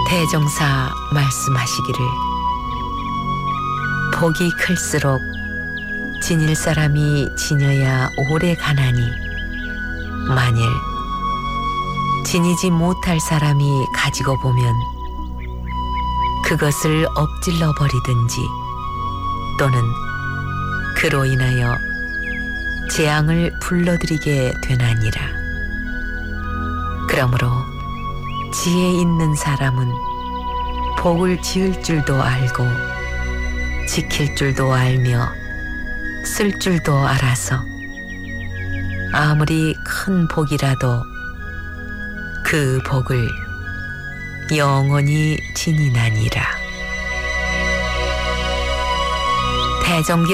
대종사 말씀하시기를 복이 클수록 지닐 사람이 지녀야 오래 가나니 만일 지니지 못할 사람이 가지고 보면 그것을 엎질러 버리든지 또는 그로 인하여 재앙을 불러들이게 되나니라. 그러므로 지혜 있는 사람은 복을 지을 줄도 알고 지킬 줄도 알며 쓸 줄도 알아서 아무리 큰 복이라도 그 복을 영원히 지니나니라. 대종교